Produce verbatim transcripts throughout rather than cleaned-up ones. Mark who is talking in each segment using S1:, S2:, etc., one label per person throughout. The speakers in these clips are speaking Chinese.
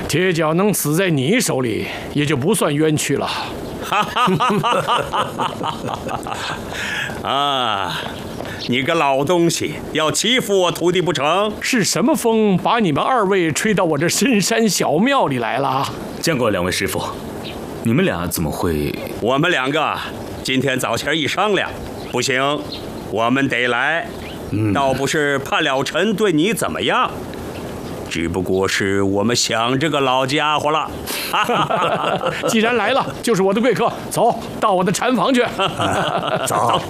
S1: 铁脚能死在你手里，也就不算冤屈了。
S2: 哈哈哈！啊，你个老东西，要欺负我徒弟不成？
S1: 是什么风把你们二位吹到我这深山小庙里来了？
S3: 见过两位师傅，你们俩怎么会？
S2: 我们两个今天早前一商量，不行，我们得来。嗯、倒不是怕了尘对你怎么样，只不过是我们想这个老家伙了。
S1: 既然来了，就是我的贵客，走到我的禅房去。
S4: 走。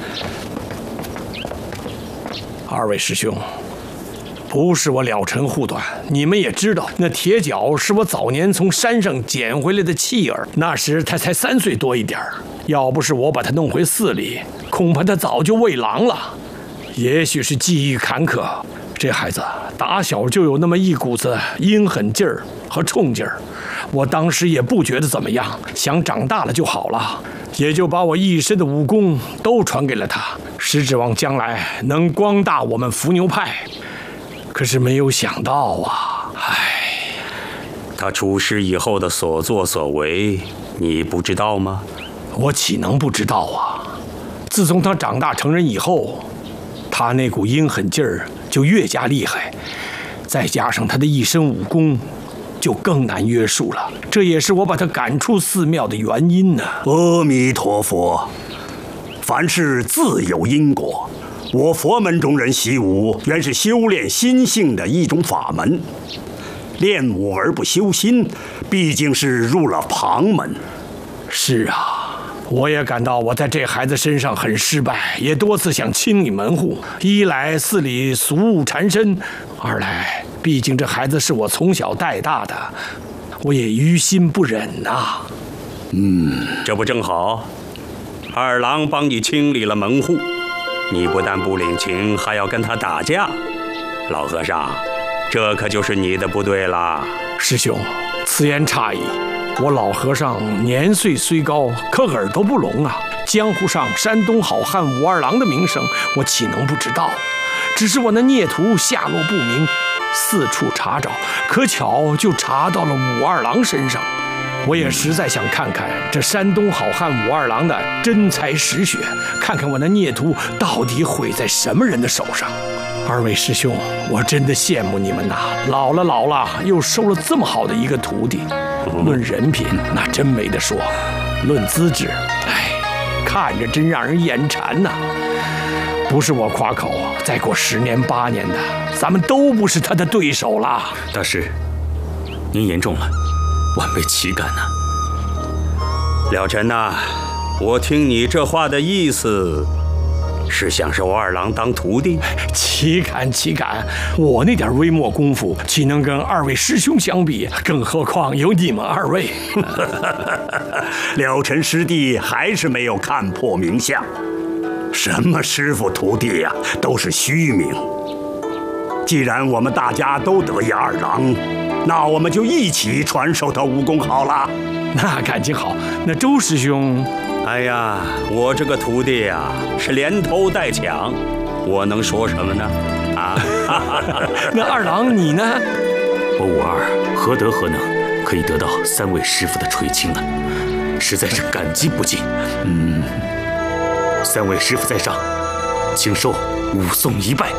S1: 二位师兄，不是我了尘护短，你们也知道，那铁脚是我早年从山上捡回来的弃儿，那时他才三岁多一点儿，要不是我把他弄回寺里，恐怕他早就喂狼了。也许是际遇坎坷，这孩子打小就有那么一股子阴狠劲儿和冲劲儿，我当时也不觉得怎么样，想长大了就好了，也就把我一身的武功都传给了他，是指望将来能光大我们伏牛派。可是没有想到啊，唉，
S2: 他出师以后的所作所为，你不知道吗？
S1: 我岂能不知道啊！自从他长大成人以后，他那股阴狠劲儿就越加厉害，再加上他的一身武功，就更难约束了。这也是我把他赶出寺庙的原因呢。
S4: 阿弥陀佛，凡事自有因果。我佛门中人习武，原是修炼心性的一种法门。练武而不修心，毕竟是入了旁门。
S1: 是啊，我也感到我在这孩子身上很失败，也多次想清理门户。一来寺里俗务缠身，二来毕竟这孩子是我从小带大的，我也于心不忍呐、啊。
S2: 嗯，这不正好，二郎帮你清理了门户，你不但不领情，还要跟他打架。老和尚，这可就是你的不对啦。
S1: 师兄，此言差矣。我老和尚年岁虽高，可耳朵不聋啊。江湖上山东好汉武二郎的名声，我岂能不知道？只是我那孽徒下落不明，四处查找，可巧就查到了武二郎身上。我也实在想看看这山东好汉武二郎的真才实学，看看我那孽徒到底毁在什么人的手上。二位师兄，我真的羡慕你们呐！老了老了，又收了这么好的一个徒弟。论人品，那真没得说；论资质，哎，看着真让人眼馋呐。不是我夸口，再过十年八年的，咱们都不是他的对手了。
S3: 大师，您言重了，晚辈岂敢呢？
S2: 了尘呐，我听你这话的意思，是想收二郎当徒弟？
S1: 岂敢岂敢！我那点微末功夫，岂能跟二位师兄相比？更何况有你们二位。
S4: 了尘师弟还是没有看破名相，什么师傅徒弟呀、啊，都是虚名。既然我们大家都得意二郎，那我们就一起传授他武功好了。
S1: 那感情好。那周师兄，
S2: 哎呀，我这个徒弟呀、啊，是连偷带抢，我能说什么呢？啊，
S1: 那二郎你呢？
S3: 我武二何德何能，可以得到三位师傅的垂青呢？实在是感激不尽。嗯，三位师傅在上，请受武松一拜。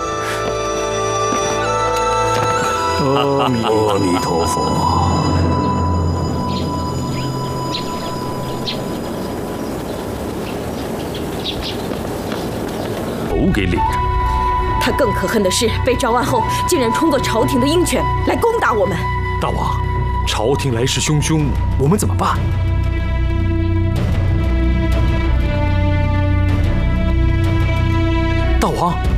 S4: 阿弥阿弥陀佛。
S3: 头给领着。
S5: 他更可恨的是，被招安后竟然充作朝廷的鹰犬来攻打我们。
S6: 大王，朝廷来势汹汹，我们怎么办？大王。